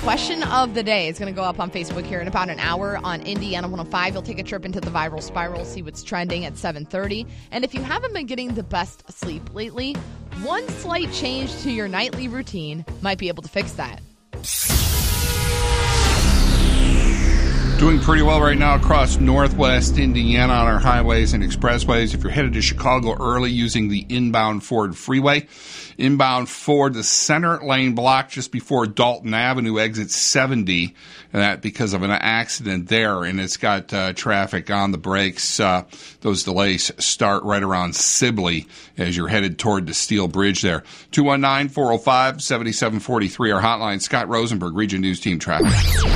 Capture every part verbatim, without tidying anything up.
question of the day is going to go up on Facebook here in about an hour on Indiana one oh five. You'll take a trip into the viral spiral, see what's trending at seven thirty. And if you haven't been getting the best sleep lately, one slight change to your nightly routine might be able to fix that. Doing pretty well right now across northwest Indiana on our highways and expressways. If you're headed to Chicago early using the inbound Ford Freeway, inbound Ford, the center lane blocked just before Dalton Avenue, exit seventy, and that because of an accident there, and it's got uh, traffic on the brakes. Uh, those delays start right around Sibley as you're headed toward the Steel Bridge there. two one nine, four oh five, seven seven four three, our hotline. Scott Rosenberg, Region News Team Traffic.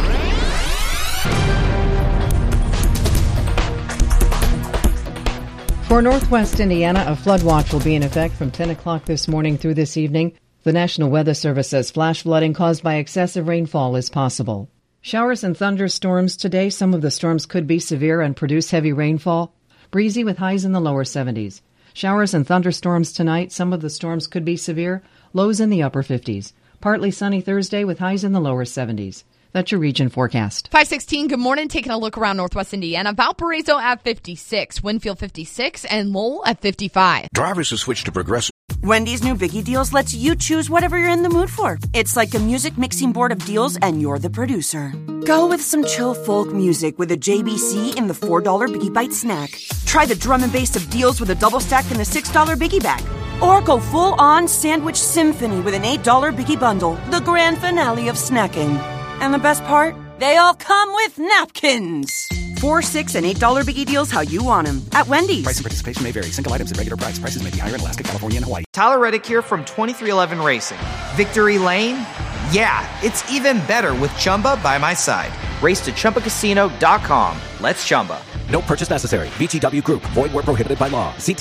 For northwest Indiana, a flood watch will be in effect from ten o'clock this morning through this evening. The National Weather Service says flash flooding caused by excessive rainfall is possible. Showers and thunderstorms today. Some of the storms could be severe and produce heavy rainfall. Breezy with highs in the lower seventies. Showers and thunderstorms tonight. Some of the storms could be severe. Lows in the upper fifties. Partly sunny Thursday with highs in the lower seventies. That's your region forecast. five sixteen, good morning. Taking a look around northwest Indiana. Valparaiso at fifty-six, Winfield fifty-six, and Lowell at fifty-five. Drivers who switch to Progressive. Wendy's new Biggie Deals lets you choose whatever you're in the mood for. It's like a music mixing board of deals, and you're the producer. Go with some chill folk music with a J B C in the four dollar Biggie Bite snack. Try the drum and bass of deals with a double stack in the six dollar Biggie Bag. Or go full-on sandwich symphony with an eight dollar Biggie Bundle, the grand finale of snacking. And the best part? They all come with napkins. Four, six, and eight dollar Biggie Deals how you want them at Wendy's. Price and participation may vary. Single items at regular price. Prices may be higher in Alaska, California, and Hawaii. Tyler Reddick here from twenty-three eleven Racing. Victory Lane? Yeah, it's even better with Chumba by my side. Race to Chumba Casino dot com. Let's Chumba. No purchase necessary. V G W Group. Void where prohibited by law. See